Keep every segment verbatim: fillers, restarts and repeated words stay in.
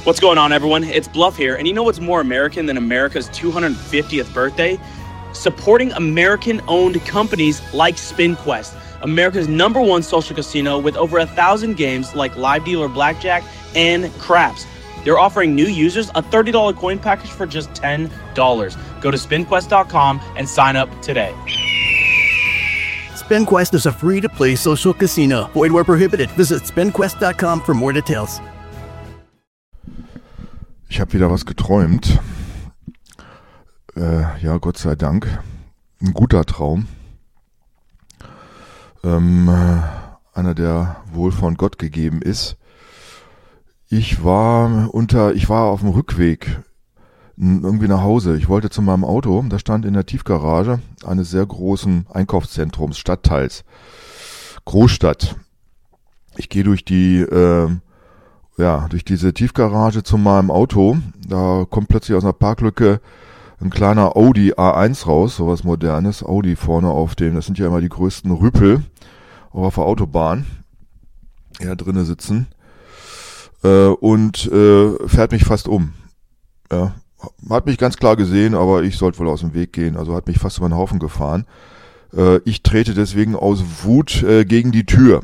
What's going on, everyone? It's Bluff here, and you know what's more American than America's two hundred fiftieth birthday? Supporting American-owned companies like SpinQuest, America's number one social casino with over a thousand games like Live Dealer Blackjack and Craps. They're offering new users a thirty dollars coin package for just ten dollars. Go to spin quest dot com and sign up today. SpinQuest is a free-to-play social casino. Void where prohibited. Visit spin quest dot com for more details. Ich habe wieder was geträumt. Äh, ja, Gott sei Dank. Ein guter Traum. Ähm, äh, einer, der wohl von Gott gegeben ist. Ich war unter, ich war auf dem Rückweg n, irgendwie nach Hause. Ich wollte zu meinem Auto. Da stand in der Tiefgarage eines sehr großen Einkaufszentrums, Stadtteils, Großstadt. Ich gehe durch die äh, Ja, durch diese Tiefgarage zu meinem Auto, da kommt plötzlich aus einer Parklücke ein kleiner Audi A eins raus, sowas Modernes, Audi vorne auf dem, das sind ja immer die größten Rüpel, auch auf der Autobahn, die da drinnen sitzen, äh, und äh, fährt mich fast um. Ja, hat mich ganz klar gesehen, aber ich sollte wohl aus dem Weg gehen, also hat mich fast über den Haufen gefahren. Äh, ich trete deswegen aus Wut äh, gegen die Tür,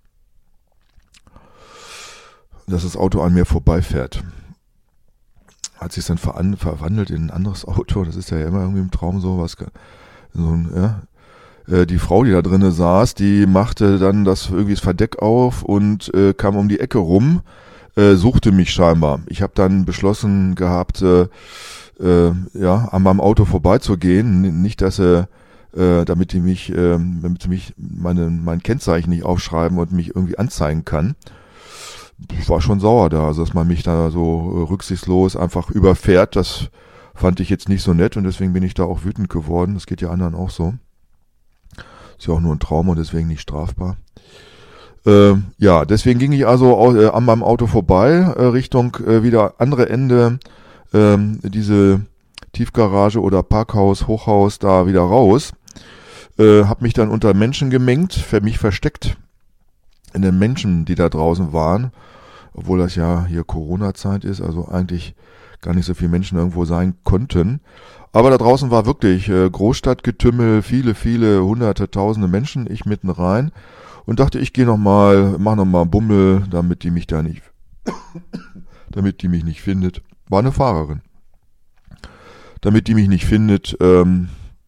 dass das Auto an mir vorbeifährt. Hat sich dann veran- verwandelt in ein anderes Auto, das ist ja immer irgendwie im Traum so was, so ein, ja. Äh, die Frau, die da drinnen saß, die machte dann das irgendwie das Verdeck auf und äh, kam um die Ecke rum, äh, suchte mich scheinbar. Ich habe dann beschlossen gehabt, äh, äh, ja, an meinem Auto vorbeizugehen, nicht, dass er äh, damit die mich, äh, damit sie mich meine, mein Kennzeichen nicht aufschreiben und mich irgendwie anzeigen kann. Ich war schon sauer da, also dass man mich da so rücksichtslos einfach überfährt, das fand ich jetzt nicht so nett und deswegen bin ich da auch wütend geworden. Das geht ja anderen auch so. Ist ja auch nur ein Traum und deswegen nicht strafbar. Äh, ja, deswegen ging ich also auch, äh, an meinem Auto vorbei, äh, Richtung äh, wieder andere Ende, äh, diese Tiefgarage oder Parkhaus, Hochhaus da wieder raus. Äh, hab mich dann unter Menschen gemengt, für mich versteckt in den Menschen, die da draußen waren, obwohl das ja hier Corona-Zeit ist, also eigentlich gar nicht so viele Menschen irgendwo sein konnten. Aber da draußen war wirklich äh, Großstadtgetümmel, viele, viele, hunderte, tausende Menschen, ich mitten rein und dachte, ich gehe nochmal, mach nochmal Bummel, damit die mich da nicht, damit die mich nicht findet. War eine Fahrerin. Damit die mich nicht findet, ähm,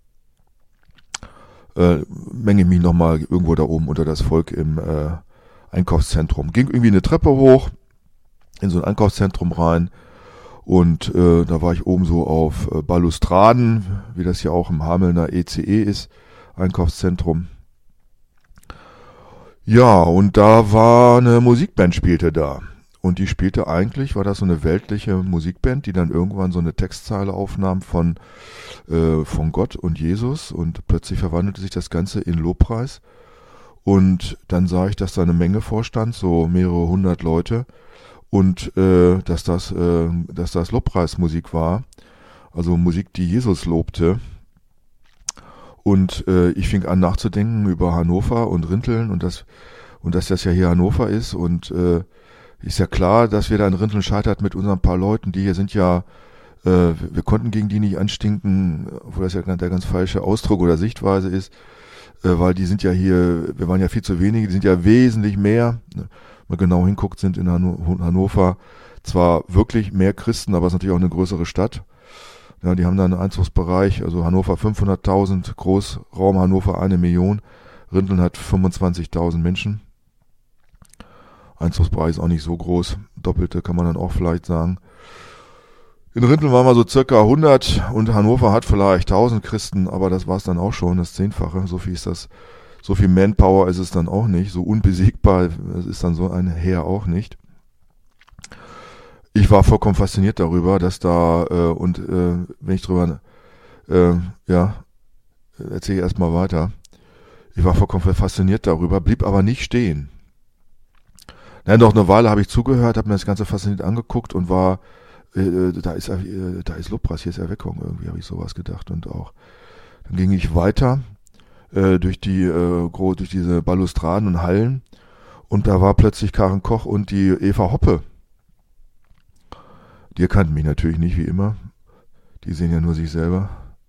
äh, menge ich mich nochmal irgendwo da oben unter das Volk im äh, Einkaufszentrum. Ging irgendwie eine Treppe hoch, in so ein Einkaufszentrum rein und äh, da war ich oben so auf äh, Balustraden, wie das ja auch im Hamelner E C E ist, Einkaufszentrum. Ja, und da war eine Musikband, spielte da. Und die spielte eigentlich, war das so eine weltliche Musikband, die dann irgendwann so eine Textzeile aufnahm von, äh, von Gott und Jesus und plötzlich verwandelte sich das Ganze in Lobpreis. Und dann sah ich, dass da eine Menge vorstand, so mehrere hundert Leute und äh, dass das, äh, dass das Lobpreismusik war, also Musik, die Jesus lobte. Und äh, ich fing an nachzudenken über Hannover und Rinteln und das und dass das ja hier Hannover ist und äh, ist ja klar, dass wir da in Rinteln scheitert mit unseren paar Leuten, die hier sind ja, äh, wir konnten gegen die nicht anstinken, obwohl das ja der ganz falsche Ausdruck oder Sichtweise ist. Weil die sind ja hier, wir waren ja viel zu wenige, die sind ja wesentlich mehr. Wenn man genau hinguckt, sind in Hannover zwar wirklich mehr Christen, aber es ist natürlich auch eine größere Stadt. Ja, die haben da einen Einzugsbereich, also Hannover fünfhunderttausend, Großraum Hannover eine Million, Rinteln hat fünfundzwanzigtausend Menschen. Einzugsbereich ist auch nicht so groß, Doppelte kann man dann auch vielleicht sagen. In Rinteln waren wir so circa hundert und Hannover hat vielleicht tausend Christen, aber das war es dann auch schon, das Zehnfache. So viel ist das, so viel Manpower ist es dann auch nicht, so unbesiegbar ist dann so ein Heer auch nicht. Ich war vollkommen fasziniert darüber, dass da, äh, und äh, wenn ich drüber, äh, ja, erzähle ich erstmal weiter. Ich war vollkommen fasziniert darüber, blieb aber nicht stehen. Nein, doch eine Weile habe ich zugehört, habe mir das Ganze fasziniert angeguckt und war, Äh, da ist äh, da ist Lobpreis, hier ist Erweckung, irgendwie habe ich sowas gedacht und auch. Dann ging ich weiter äh, durch die äh, gro- durch diese Balustraden und Hallen und da war plötzlich Karen Koch und die Eva Hoppe. Die erkannten mich natürlich nicht, wie immer. Die sehen ja nur sich selber.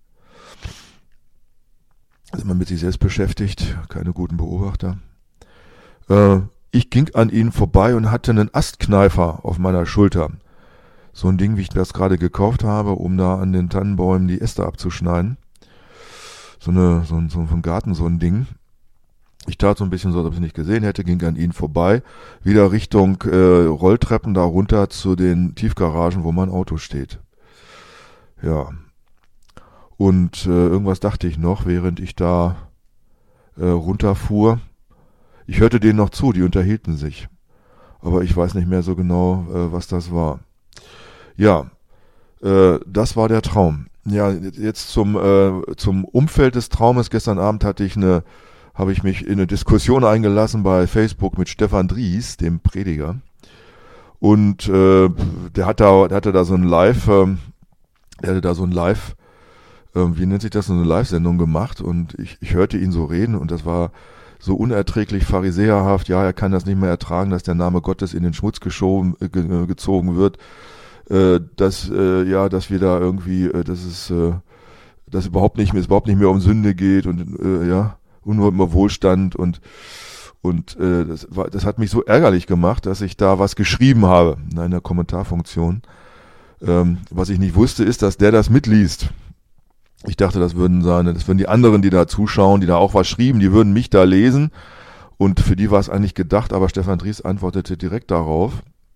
Sind immer mit sich selbst beschäftigt, keine guten Beobachter. Äh, ich ging an ihnen vorbei und hatte einen Astkneifer auf meiner Schulter. So ein Ding, wie ich das gerade gekauft habe, um da an den Tannenbäumen die Äste abzuschneiden. So eine, so ein, so ein Garten, so ein Ding. Ich tat so ein bisschen so, als ob ich es nicht gesehen hätte, ging an ihnen vorbei, wieder Richtung äh, Rolltreppen da runter zu den Tiefgaragen, wo mein Auto steht. Ja. Und äh, irgendwas dachte ich noch, während ich da äh, runterfuhr. Ich hörte denen noch zu, die unterhielten sich. Aber ich weiß nicht mehr so genau, äh, was das war. Ja, äh, das war der Traum. Ja, jetzt zum äh, zum Umfeld des Traumes. Gestern Abend hatte ich eine, habe ich mich in eine Diskussion eingelassen bei Facebook mit Stefan Dries, dem Prediger. Und äh, der hat da, der hatte da so ein Live, äh, der hatte da so ein Live, äh, wie nennt sich das, so eine Live-Sendung gemacht. Und ich, ich hörte ihn so reden und das war so unerträglich pharisäerhaft. Ja, er kann das nicht mehr ertragen, dass der Name Gottes in den Schmutz geschoben, äh, ge, gezogen wird. Äh, dass äh, ja, dass wir da irgendwie, äh, dass es, äh, dass überhaupt nicht mehr, es überhaupt nicht mehr um Sünde geht und äh, ja, und nur um Wohlstand und und äh, das war, das hat mich so ärgerlich gemacht, dass ich da was geschrieben habe in einer Kommentarfunktion. Ähm, was ich nicht wusste, ist, dass der das mitliest. Ich dachte, das würden seine, das würden die anderen, die da zuschauen, die da auch was schrieben, die würden mich da lesen und für die war es eigentlich gedacht, aber Stefan Dries antwortete direkt darauf.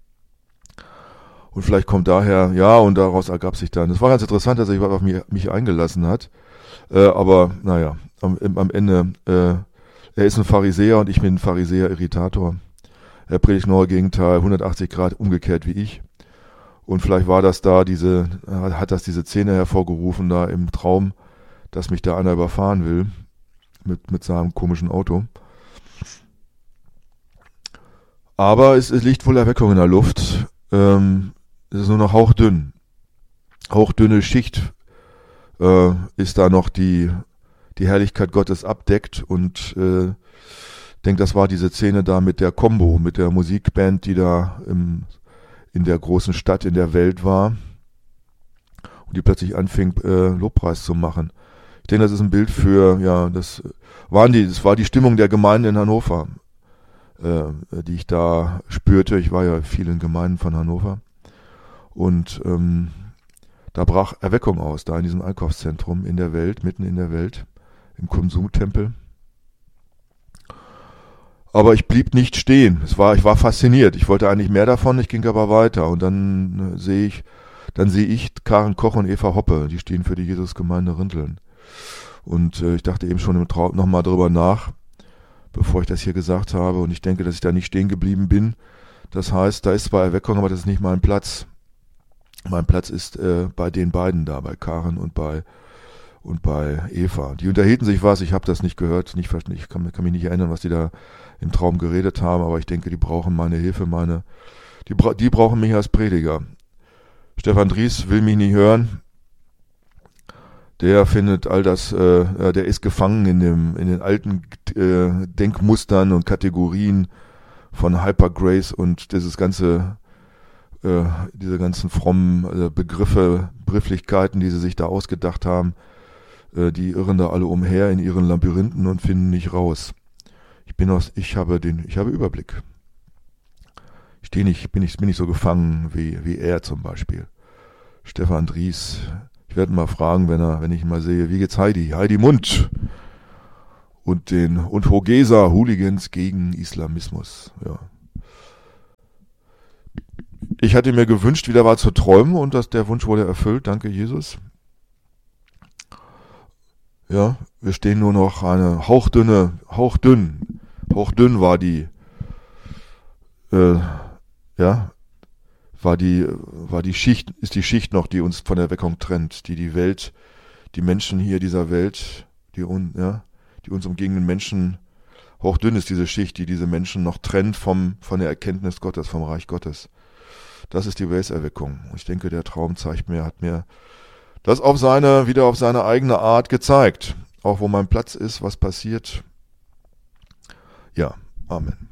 Und vielleicht kommt daher, ja, und daraus ergab sich dann. Es war ganz interessant, dass er sich auf mich, mich eingelassen hat. Äh, aber, naja, am, am Ende, äh, er ist ein Pharisäer und ich bin ein Pharisäer-Irritator. Er predigt genau Gegenteil, hundertachtzig Grad umgekehrt wie ich. Und vielleicht war das da diese, hat das diese Szene hervorgerufen da im Traum, dass mich da einer überfahren will. Mit, mit seinem komischen Auto. Aber es, es liegt wohl Erweckung in der Luft. Ähm, es ist nur noch hauchdünn. Hauchdünne Schicht äh, ist da noch die, die Herrlichkeit Gottes abdeckt und äh, denke, das war diese Szene da mit der Combo, mit der Musikband, die da im, in der großen Stadt in der Welt war und die plötzlich anfing, äh, Lobpreis zu machen. Ich denke, das ist ein Bild für, ja, das waren die, das war die Stimmung der Gemeinde in Hannover, äh, die ich da spürte. Ich war ja in vielen Gemeinden von Hannover und ähm, da brach Erweckung aus, da in diesem Einkaufszentrum in der Welt, mitten in der Welt, im Konsumtempel. Aber ich blieb nicht stehen. Es war, ich war fasziniert. Ich wollte eigentlich mehr davon, ich ging aber weiter. Und dann äh, sehe ich, dann sehe ich Karen Koch und Eva Hoppe, die stehen für die Jesusgemeinde Rinteln. Und äh, ich dachte eben schon im Traum nochmal drüber nach, bevor ich das hier gesagt habe. Und ich denke, dass ich da nicht stehen geblieben bin. Das heißt, da ist zwar Erweckung, aber das ist nicht mein Platz. Mein Platz ist äh, bei den beiden da, bei Karen und bei und bei Eva. Die unterhielten sich was, ich habe das nicht gehört, nicht ich kann, kann mich nicht erinnern, was die da im Traum geredet haben, aber ich denke, die brauchen meine Hilfe, meine, die, die brauchen mich als Prediger. Stefan Dries will mich nicht hören. Der findet all das, äh, der ist gefangen in dem, in den alten äh, Denkmustern und Kategorien von Hypergrace und dieses ganze, äh, diese ganzen frommen äh, Begriffe, Begrifflichkeiten, die sie sich da ausgedacht haben. Die irren da alle umher in ihren Labyrinthen und finden nicht raus. Ich bin aus, ich habe den, ich habe Überblick. Ich stehe nicht, bin nicht, bin nicht so gefangen wie, wie er zum Beispiel. Stefan Dries. Ich werde mal fragen, wenn er, wenn ich ihn mal sehe, wie geht's Heidi? Heidi Mund. Und den, und Hogesa, Hooligans gegen Islamismus, ja. Ich hatte mir gewünscht, wieder was zu träumen und dass der Wunsch wurde erfüllt. Danke, Jesus. Ja, wir stehen nur noch eine hauchdünne, hauchdünn, hauchdünn war die, äh, ja, war die, war die Schicht, ist die Schicht noch, die uns von der Erweckung trennt, die die Welt, die Menschen hier dieser Welt, die, un, ja, die uns umgebenden Menschen, hauchdünn ist diese Schicht, die diese Menschen noch trennt vom, von der Erkenntnis Gottes, vom Reich Gottes. Das ist die Welserweckung. Und ich denke, der Traum zeigt mir, hat mir das auf seine, wieder auf seine eigene Art gezeigt. Auch wo mein Platz ist, was passiert. Ja, Amen.